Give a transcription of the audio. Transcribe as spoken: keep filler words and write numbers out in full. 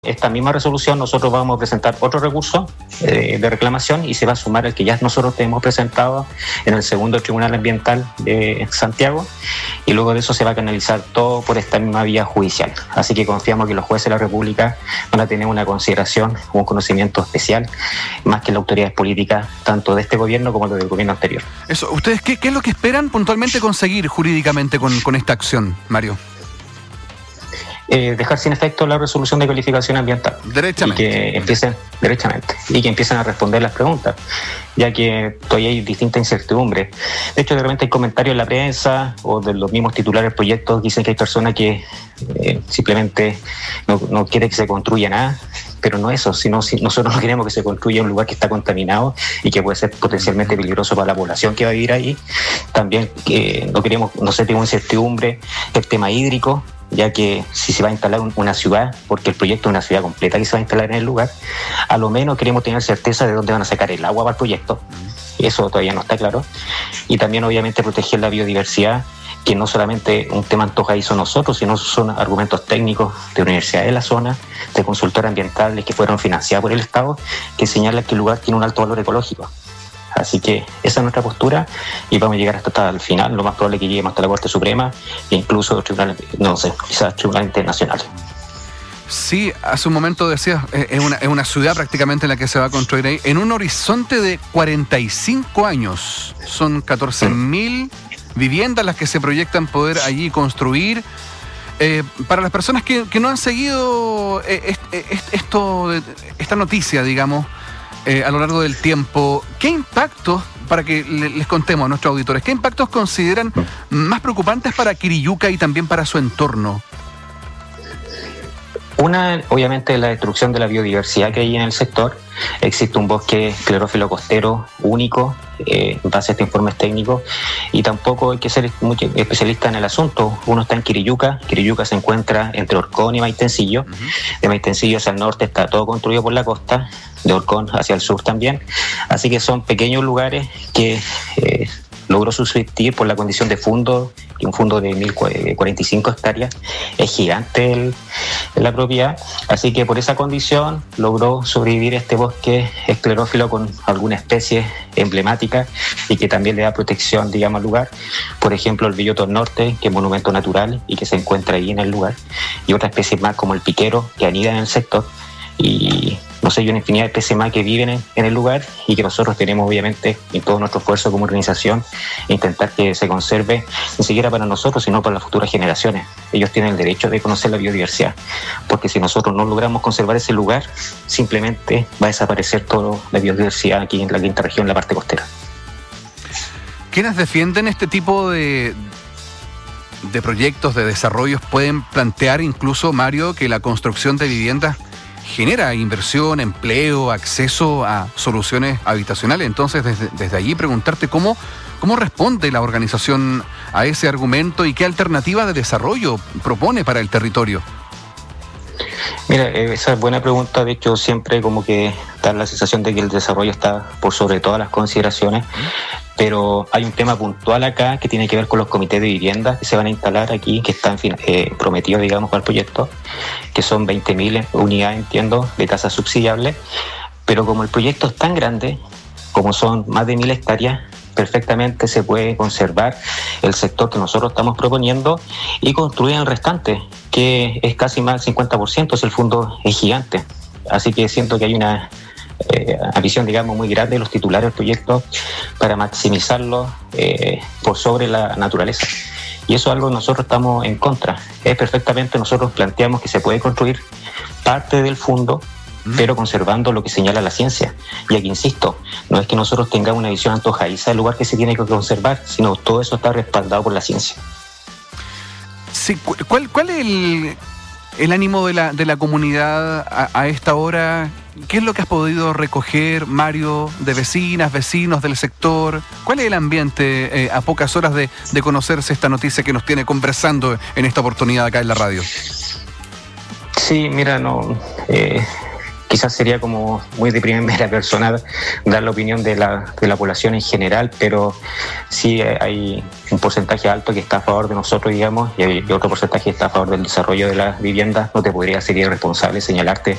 esta misma resolución nosotros vamos a presentar otro recurso eh, de reclamación y se va a sumar el que ya nosotros tenemos presentado en el segundo Tribunal Ambiental de Santiago, y luego de eso se va a canalizar todo por esta misma vía judicial. Así que confiamos que los jueces de la República van a tener una consideración, un conocimiento especial, más que las autoridades políticas, tanto de este gobierno como del gobierno anterior. Eso, ¿ustedes qué, qué es lo que esperan puntualmente conseguir jurídicamente con, con esta acción, Mario? Eh, dejar sin efecto la resolución de calificación ambiental. Derechamente. Y que empiecen, derechamente. Y que empiecen a responder las preguntas, ya que todavía hay distinta incertidumbre. De hecho, de repente hay comentarios en la prensa o de los mismos titulares del proyecto que dicen que hay personas que eh, simplemente no, no quieren que se construya nada, pero no eso, sino si nosotros no queremos que se construya un lugar que está contaminado y que puede ser potencialmente peligroso para la población que va a vivir ahí. También eh, no queremos, no sé, tengo incertidumbre el tema hídrico, ya que si se va a instalar una ciudad, porque el proyecto es una ciudad completa que se va a instalar en el lugar, a lo menos queremos tener certeza de dónde van a sacar el agua para el proyecto. Eso todavía no está claro. Y también obviamente proteger la biodiversidad, que no solamente un tema antojadizo nosotros, sino son argumentos técnicos de universidades de la zona, de consultores ambientales que fueron financiados por el Estado, que señalan que el lugar tiene un alto valor ecológico. Así que esa es nuestra postura y vamos a llegar hasta, hasta el final. Lo más probable es que lleguemos hasta la Corte Suprema e incluso tribunales, no sé, quizás tribunales internacionales. Sí, hace un momento decías, es una, es una ciudad prácticamente en la que se va a construir ahí, en un horizonte de cuarenta y cinco años. Son catorce mil viviendas las que se proyectan poder allí construir. Eh, para las personas que, que no han seguido eh, esto, esta noticia, digamos, Eh, a lo largo del tiempo, ¿qué impactos, para que le, les contemos a nuestros auditores, qué impactos consideran más preocupantes para Quiriyuca y también para su entorno? Una, obviamente, la destrucción de la biodiversidad que hay en el sector. Existe un bosque esclerófilo costero único, eh, en base a estos informes técnicos, y tampoco hay que ser muy especialista en el asunto. Uno está en Quiriyuca. Quiriyuca se encuentra entre Orcón y Maitencillo. Uh-huh. De Maitencillo hacia el norte está todo construido por la costa, de Orcón hacia el sur también. Así que son pequeños lugares que eh, logró subsistir por la condición de fundo, y un fundo de mil cuarenta y cinco hectáreas. Es gigante el, la propiedad, así que por esa condición logró sobrevivir este bosque esclerófilo con alguna especie emblemática y que también le da protección, digamos, al lugar. Por ejemplo, el Belloto Norte, que es monumento natural y que se encuentra ahí en el lugar, y otras especies más como el piquero, que anida en el sector, y no sé, hay una infinidad de especies más que viven en, en el lugar y que nosotros tenemos, obviamente, en todo nuestro esfuerzo como organización, intentar que se conserve, ni siquiera para nosotros, sino para las futuras generaciones. Ellos tienen el derecho de conocer la biodiversidad, porque si nosotros no logramos conservar ese lugar, simplemente va a desaparecer toda la biodiversidad aquí en la quinta región, en la parte costera. ¿Quiénes defienden este tipo de, de proyectos, de desarrollos, pueden plantear incluso, Mario, que la construcción de viviendas genera inversión, empleo, acceso a soluciones habitacionales? Entonces, desde, desde allí preguntarte cómo, cómo responde la organización a ese argumento y qué alternativa de desarrollo propone para el territorio. Mira, esa es buena pregunta. De hecho, siempre como que da la sensación de que el desarrollo está por sobre todas las consideraciones, pero hay un tema puntual acá que tiene que ver con los comités de vivienda que se van a instalar aquí, que están eh, prometidos, digamos, para el proyecto, que son veinte mil unidades, entiendo, de casas subsidiables, pero como el proyecto es tan grande, como son más de mil hectáreas, perfectamente se puede conservar el sector que nosotros estamos proponiendo y construir el restante, que es casi más del cincuenta por ciento, si el fondo es gigante. Así que siento que hay una eh, ambición, digamos, muy grande de los titulares del proyecto para maximizarlo eh, por sobre la naturaleza. Y eso es algo que nosotros estamos en contra. Es perfectamente, nosotros planteamos que se puede construir parte del fondo, pero conservando lo que señala la ciencia. Y aquí insisto, no es que nosotros tengamos una visión antojadiza del lugar que se tiene que conservar, sino todo eso está respaldado por la ciencia. Sí, ¿cuál, cuál es el, el ánimo de la, de la comunidad a, a esta hora? ¿Qué es lo que has podido recoger, Mario, de vecinas, vecinos del sector? ¿Cuál es el ambiente eh, a pocas horas de, de conocerse esta noticia que nos tiene conversando en esta oportunidad acá en la radio? Sí, mira, no... Eh... quizás sería como muy de primera persona dar la opinión de la, de la población en general, pero sí hay un porcentaje alto que está a favor de nosotros, digamos, y hay otro porcentaje que está a favor del desarrollo de las viviendas. No te podría ser irresponsable señalarte